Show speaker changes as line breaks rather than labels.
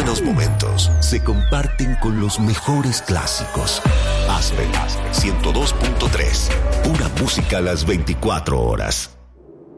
buenos momentos se comparten con los mejores clásicos. Aspen 102.3. Pura música a las 24 horas.